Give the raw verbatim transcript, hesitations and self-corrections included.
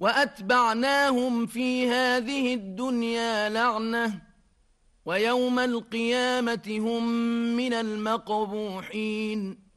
وأتبعناهم في هذه الدنيا لعنة ويوم القيامة هم من المقبوحين